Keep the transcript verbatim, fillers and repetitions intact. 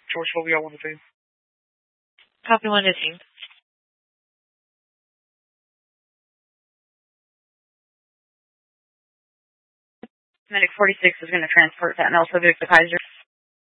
George, what we all want to do. Copy one to two. Medic forty-six is going to transport that L subject to Kaiser.